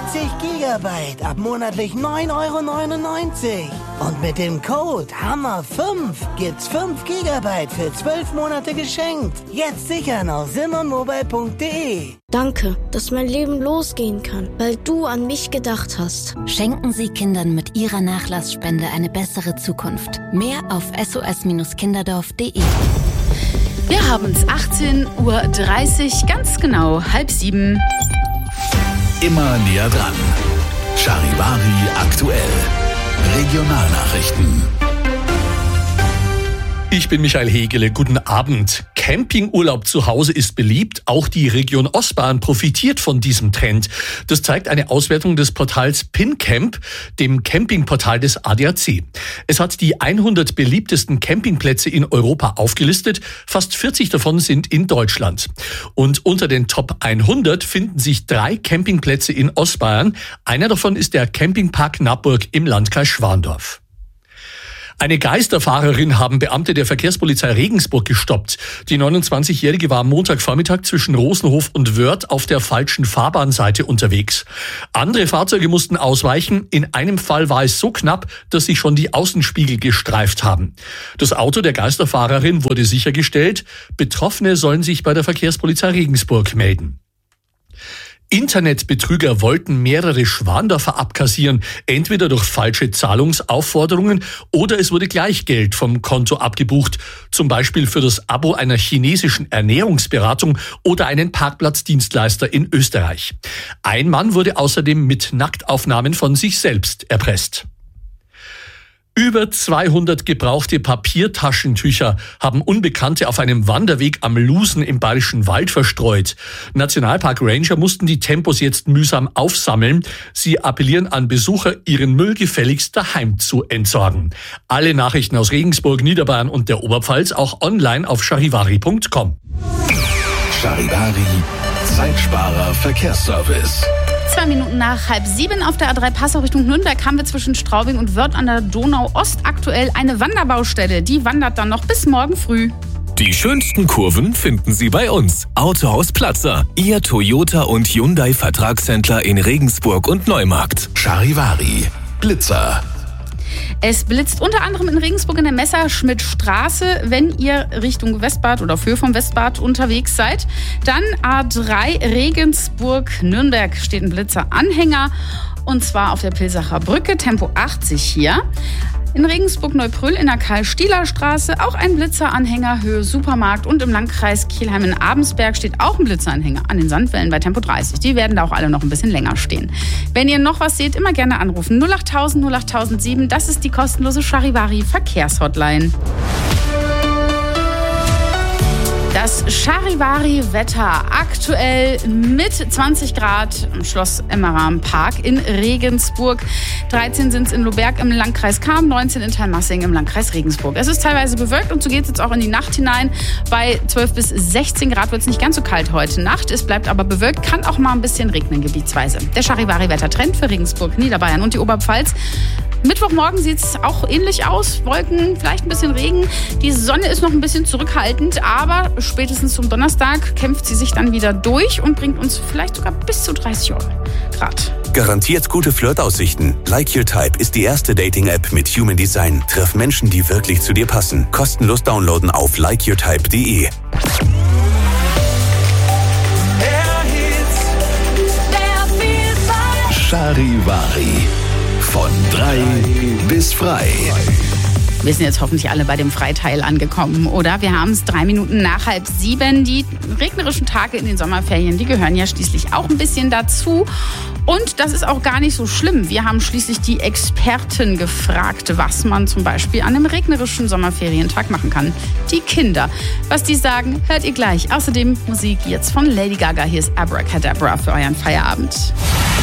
Gigabyte ab monatlich 9,99 €. Und mit dem Code HAMMER5 gibt's 5 Gigabyte für 12 Monate geschenkt. Jetzt sichern auf simonmobile.de. Danke, dass mein Leben losgehen kann, weil du an mich gedacht hast. Schenken Sie Kindern mit Ihrer Nachlassspende eine bessere Zukunft. Mehr auf sos-kinderdorf.de. Wir haben es 18:30 Uhr, ganz genau 6:30. Immer näher dran. Charivari aktuell. Regionalnachrichten. Ich bin Michael Hegele, guten Abend. Campingurlaub zu Hause ist beliebt, auch die Region Ostbahn profitiert von diesem Trend. Das zeigt eine Auswertung des Portals PinCamp, dem Campingportal des ADAC. Es hat die 100 beliebtesten Campingplätze in Europa aufgelistet, fast 40 davon sind in Deutschland. Und unter den Top 100 finden sich 3 Campingplätze in Ostbayern. Einer davon ist der Campingpark Nappburg im Landkreis Schwandorf. Eine Geisterfahrerin haben Beamte der Verkehrspolizei Regensburg gestoppt. Die 29-Jährige war am Montagvormittag zwischen Rosenhof und Wörth auf der falschen Fahrbahnseite unterwegs. Andere Fahrzeuge mussten ausweichen. In einem Fall war es so knapp, dass sich schon die Außenspiegel gestreift haben. Das Auto der Geisterfahrerin wurde sichergestellt. Betroffene sollen sich bei der Verkehrspolizei Regensburg melden. Internetbetrüger wollten mehrere Schwandorfer abkassieren, entweder durch falsche Zahlungsaufforderungen oder es wurde gleich Geld vom Konto abgebucht, zum Beispiel für das Abo einer chinesischen Ernährungsberatung oder einen Parkplatzdienstleister in Österreich. Ein Mann wurde außerdem mit Nacktaufnahmen von sich selbst erpresst. Über 200 gebrauchte Papiertaschentücher haben Unbekannte auf einem Wanderweg am Lusen im Bayerischen Wald verstreut. Nationalpark Ranger mussten die Tempos jetzt mühsam aufsammeln. Sie appellieren an Besucher, ihren Müll gefälligst daheim zu entsorgen. Alle Nachrichten aus Regensburg, Niederbayern und der Oberpfalz auch online auf charivari.com. Charivari, Zeitsparer Verkehrsservice. 2 Minuten nach 6:30 auf der A3 Passau Richtung Nürnberg haben wir zwischen Straubing und Wörth an der Donau-Ost aktuell eine Wanderbaustelle. Die wandert dann noch bis morgen früh. Die schönsten Kurven finden Sie bei uns. Autohaus Platzer, Ihr Toyota und Hyundai Vertragshändler in Regensburg und Neumarkt. Charivari, Blitzer. Es blitzt unter anderem in Regensburg in der Messerschmittstraße. Wenn ihr Richtung Westbad oder für vom Westbad unterwegs seid, dann A3 Regensburg-Nürnberg steht ein Blitzer-Anhänger. Und zwar auf der Pilsacher Brücke, Tempo 80 hier. In Regensburg-Neubrüll in der Karl-Stieler-Straße auch ein Blitzeranhänger, Höhe Supermarkt. Und im Landkreis Kelheim in Abensberg steht auch ein Blitzeranhänger an den Sandwellen bei Tempo 30. Die werden da auch alle noch ein bisschen länger stehen. Wenn ihr noch was seht, immer gerne anrufen. 08000 08007, das ist die kostenlose Charivari-Verkehrshotline. Das Charivari-Wetter aktuell mit 20 Grad im Schloss Emmeram Park in Regensburg. 13 sind es in Lohberg im Landkreis Cham, 19 in Talmassing im Landkreis Regensburg. Es ist teilweise bewölkt und so geht es jetzt auch in die Nacht hinein. Bei 12 bis 16 Grad wird es nicht ganz so kalt heute Nacht. Es bleibt aber bewölkt, kann auch mal ein bisschen regnen gebietsweise. Der Charivari-Wettertrend für Regensburg, Niederbayern und die Oberpfalz. Mittwochmorgen sieht es auch ähnlich aus. Wolken, vielleicht ein bisschen Regen. Die Sonne ist noch ein bisschen zurückhaltend, aber spätestens zum Donnerstag kämpft sie sich dann wieder durch und bringt uns vielleicht sogar bis zu 30 Grad. Garantiert gute Flirtaussichten. Like Your Type ist die erste Dating-App mit Human Design. Triff Menschen, die wirklich zu dir passen. Kostenlos downloaden auf likeyourtype.de. Charivari. Von 3 bis frei. Wir sind jetzt hoffentlich alle bei dem Freiteil angekommen, oder? Wir haben es 3 Minuten nach 6:30. Die regnerischen Tage in den Sommerferien, die gehören ja schließlich auch ein bisschen dazu. Und das ist auch gar nicht so schlimm. Wir haben schließlich die Experten gefragt, was man zum Beispiel an einem regnerischen Sommerferientag machen kann. Die Kinder. Was die sagen, hört ihr gleich. Außerdem Musik jetzt von Lady Gaga. Hier ist Abracadabra für euren Feierabend.